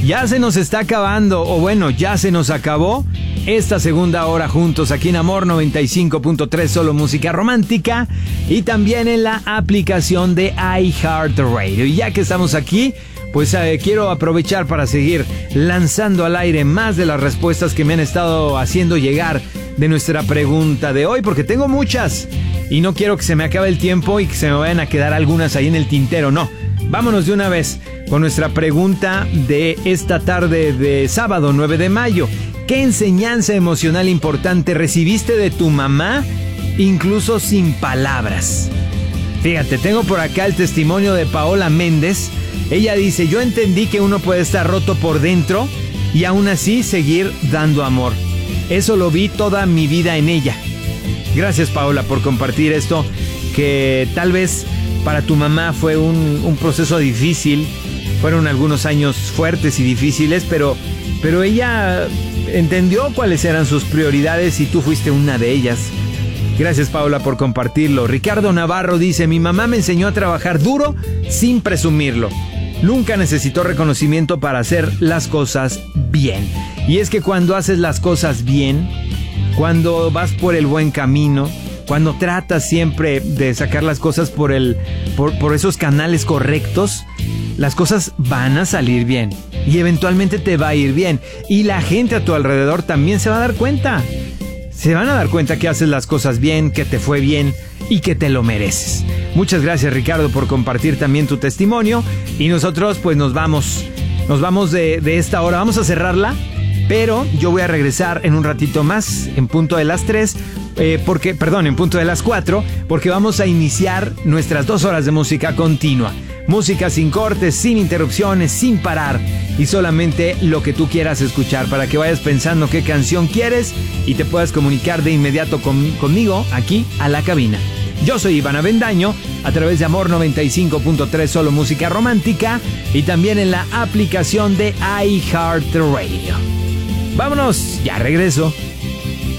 Ya se nos está acabando, o bueno, ya se nos acabó esta segunda hora juntos aquí en Amor 95.3, solo música romántica, y también en la aplicación de iHeartRadio. Y ya que estamos aquí, pues quiero aprovechar para seguir lanzando al aire más de las respuestas que me han estado haciendo llegar de nuestra pregunta de hoy, porque tengo muchas y no quiero que se me acabe el tiempo y que se me vayan a quedar algunas ahí en el tintero, no. Vámonos de una vez con nuestra pregunta de esta tarde de sábado 9 de mayo. ¿Qué enseñanza emocional importante recibiste de tu mamá, incluso sin palabras? Fíjate, tengo por acá el testimonio de Paola Méndez. Ella dice: yo entendí que uno puede estar roto por dentro y aún así seguir dando amor. Eso lo vi toda mi vida en ella. Gracias, Paola, por compartir esto, que tal vez para tu mamá fue un proceso difícil. Fueron algunos años fuertes y difíciles, pero ella entendió cuáles eran sus prioridades y tú fuiste una de ellas. Gracias, Paola, por compartirlo. Ricardo Navarro dice: mi mamá me enseñó a trabajar duro sin presumirlo. Nunca necesitó reconocimiento para hacer las cosas bien. Y es que cuando haces las cosas bien, cuando vas por el buen camino, cuando tratas siempre de sacar las cosas por esos canales correctos, las cosas van a salir bien y eventualmente te va a ir bien. Y la gente a tu alrededor también se va a dar cuenta. Se van a dar cuenta que haces las cosas bien, que te fue bien y que te lo mereces. Muchas gracias, Ricardo, por compartir también tu testimonio. Y nosotros pues nos vamos de esta hora. Vamos a cerrarla, pero yo voy a regresar en un ratito más, en punto de las 3. En punto de las 4, porque vamos a iniciar nuestras 2 horas de música continua. Música sin cortes, sin interrupciones, sin parar, y solamente lo que tú quieras escuchar, para que vayas pensando qué canción quieres y te puedas comunicar de inmediato conmigo aquí a la cabina. Yo soy Iván Avendaño, a través de Amor 95.3, solo música romántica, y también en la aplicación de iHeartRadio. Vámonos, ya regreso.